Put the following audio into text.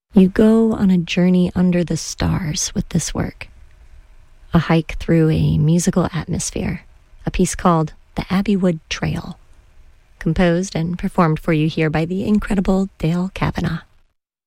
You go on a journey under the stars with this work, a hike through a musical atmosphere, a piece called The Abbeywood Trail, composed and performed for you here by the incredible Dale Kavanagh.